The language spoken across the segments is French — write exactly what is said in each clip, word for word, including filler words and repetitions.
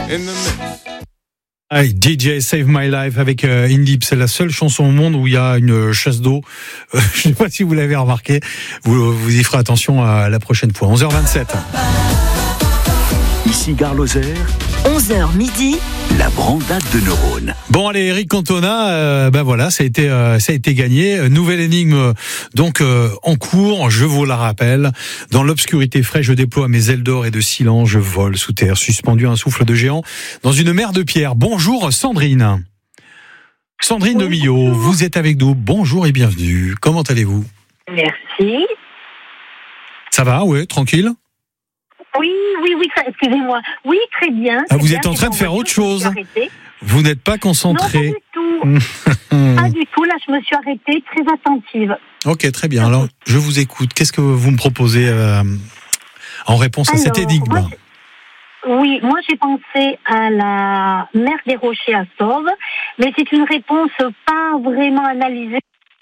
in the mix. Hey, D J Save My Life avec euh, Indip, c'est la seule chanson au monde où il y a une chasse d'eau. Euh, je sais pas si vous l'avez remarqué, vous, vous y ferez attention à la prochaine fois. onze heures vingt-sept. Ici Gare Lozère, onze heures midi, la brandade de neurones. Bon allez, Eric Cantona, euh, ben voilà, ça a été euh, ça a été gagné. Nouvelle énigme donc euh, en cours, je vous la rappelle. Dans l'obscurité fraîche, je déploie mes ailes d'or et de silence, je vole sous terre, suspendu à un souffle de géant dans une mer de pierre. Bonjour Sandrine. Sandrine de Millau, vous êtes avec nous. Bonjour et bienvenue. Comment allez-vous? Merci. Ça va, ouais, tranquille. Oui, oui, oui, ça, excusez-moi. Oui, très bien. Ah, vous bien, êtes en train de faire autre chose. Vous n'êtes pas Non, concentré. pas du tout. Pas du tout. Là, je me suis arrêtée, très attentive. Ok, très bien. Alors, je vous écoute. Qu'est-ce que vous me proposez euh, en réponse Alors, à cette énigme? moi, Oui, moi j'ai pensé à la mer des Rochers à Sauve, mais c'est une réponse pas vraiment analysée.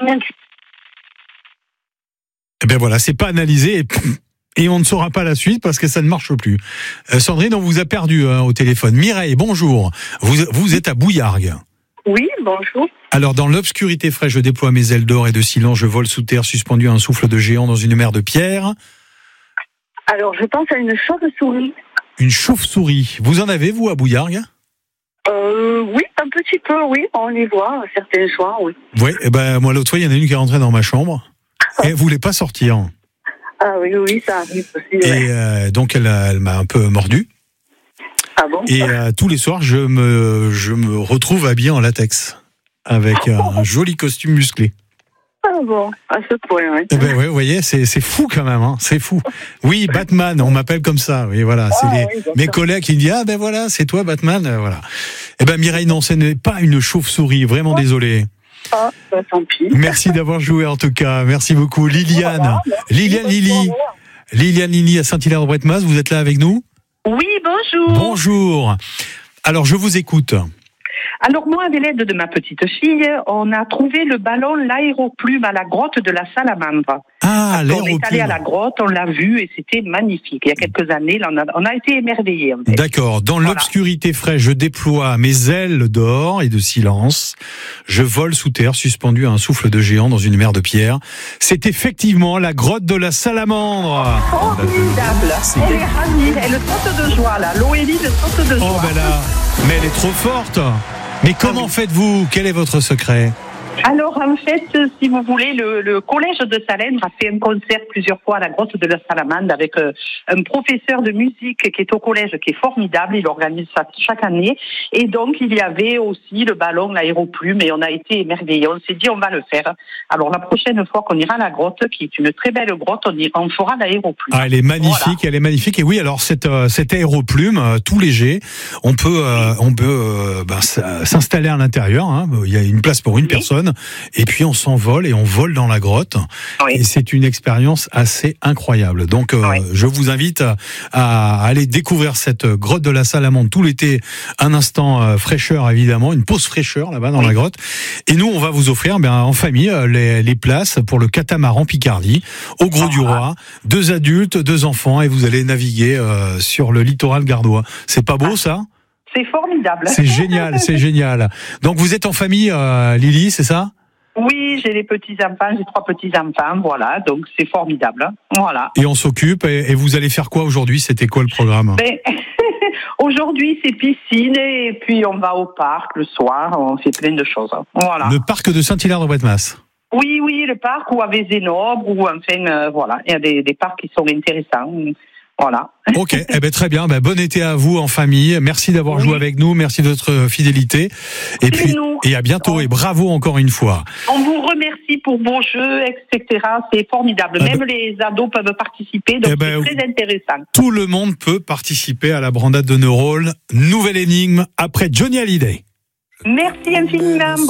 Eh bien voilà, c'est pas analysé et, et on ne saura pas la suite parce que ça ne marche plus. Euh, Sandrine, on vous a perdu hein, au téléphone. Mireille, bonjour. Vous, vous êtes à Bouillargues. Oui, bonjour. Alors, dans l'obscurité fraîche, je déploie mes ailes d'or et de silence, je vole sous terre, suspendu à un souffle de géant dans une mer de pierre. Alors, je pense à une chauve-souris. Une chauve-souris. Vous en avez, vous, à Bouillargues? Euh, oui, un petit peu, oui. On les voit certains soirs, oui. Oui, eh ben, moi, l'autre fois, il y en a une qui est rentrée dans ma chambre et elle voulait pas sortir. Ah oui, oui, ça arrive aussi. Et Ouais. euh, donc, elle, a- elle m'a un peu mordu. Ah bon? Et euh, tous les soirs, je me, je me retrouve habillé en latex avec un joli costume musclé. Ah bon, à ce point, oui. Eh ben ouais, vous voyez, c'est c'est fou quand même, hein, c'est fou. Oui, Batman, on m'appelle comme ça. Oui, voilà, c'est Ah, les, oui, d'accord. mes collègues qui me disent ah ben voilà, c'est toi Batman, euh, voilà. Eh ben Mireille, non, ce n'est pas une chauve-souris, vraiment désolé. Ah, bah, tant pis. Merci d'avoir joué en tout cas, merci beaucoup. Liliane, Voilà, Liliane Lily, Liliane Lily à Saint-Hilaire-de-Bretmas, vous êtes là avec nous? Oui, bonjour. Bonjour. Alors je vous écoute. Alors moi, avec l'aide de ma petite fille, on a trouvé le ballon l'aéroplume à la grotte de la Salamandre. Ah, On est allé à la l'aéroplume. grotte, on l'a vu et c'était magnifique. Il y a quelques années, là, on, a, on a été émerveillés. En fait. D'accord. Dans Voilà. l'obscurité fraîche, je déploie mes ailes d'or et de silence. Je vole sous terre, suspendu à un souffle de géant dans une mer de pierre. C'est effectivement la grotte de la Salamandre. Formidable. Elle est ravie, elle saute de joie là. Loélie de saute de joie. Oh ben là, mais elle est trop forte. Mais comment faites-vous? Quel est votre secret? Alors en fait, si vous voulez, le, le collège de Salèndre a fait un concert plusieurs fois à la grotte de la Salamandre avec euh, un professeur de musique qui est au collège, qui est formidable. Il organise ça chaque année. Et donc il y avait aussi le ballon, l'aéroplume, et on a été émerveillés. On s'est dit on va le faire. Alors la prochaine fois qu'on ira à la grotte, qui est une très belle grotte, on, ira, on fera l'aéroplume. Ah, elle est magnifique, Voilà. elle est magnifique. Et oui, alors cette euh, cet aéroplume euh, tout léger, on peut euh, on peut euh, ben, s'installer à l'intérieur. Hein. Il y a une place pour une Oui. personne. Et puis on s'envole et on vole dans la grotte. Oui. Et c'est une expérience assez incroyable. Donc euh, Oui. je vous invite à, à aller découvrir cette grotte de la Salamandre tout l'été. Un instant euh, fraîcheur évidemment, une pause fraîcheur là-bas dans Oui. la grotte. Et nous on va vous offrir ben, en famille euh, les, les places pour le catamaran Picardie au Gros du Roi. Deux adultes, deux enfants et vous allez naviguer euh, sur le littoral gardois. C'est pas beau ça? C'est formidable. C'est génial, c'est génial. Donc vous êtes en famille, euh, Lily, c'est ça? Oui, j'ai les petits-enfants, j'ai trois petits-enfants, voilà, donc c'est formidable. Voilà. Et on s'occupe. Et, et vous allez faire quoi aujourd'hui? C'était quoi le programme? Ben, aujourd'hui, c'est piscine et puis on va au parc le soir, on fait plein de choses. Voilà. Le parc de Saint-Hilaire-de-Bretmas. Oui, oui, le parc ou à Vézénobre ou enfin, euh, voilà, il y a des, des parcs qui sont intéressants. Voilà. Ok, eh ben très bien. Ben, bon été à vous en famille. Merci d'avoir Oui. joué avec nous. Merci de votre fidélité. Et C'est puis nous. et à bientôt et bravo encore une fois. On vous remercie pour vos jeux, et cetera. C'est formidable. Ah Même ben- les ados peuvent participer, donc Eh ben, c'est très intéressant. Tout le monde peut participer à la brandade de neurones. Nouvelle énigme après Johnny Hallyday. Merci infiniment.